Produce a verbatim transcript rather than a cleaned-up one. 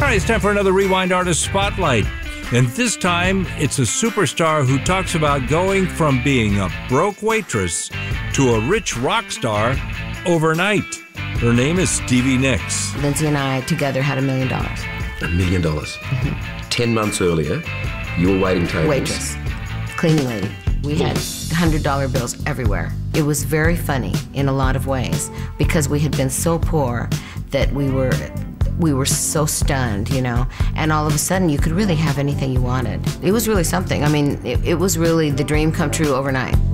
right, it's time for another Rewind Artist Spotlight. And this time, it's a superstar who talks about going from being a broke waitress to a rich rock star overnight. Her name is Stevie Nicks. Lindsay and I together had a million dollars. A million dollars. Ten months earlier, you were waiting tables. Waitress. Cleaning lady. We had one hundred dollar bills everywhere. It was very funny in a lot of ways because we had been so poor that we were we were so stunned, you know, and all of a sudden you could really have anything you wanted. It was really something. I mean, it, it was really the dream come true overnight.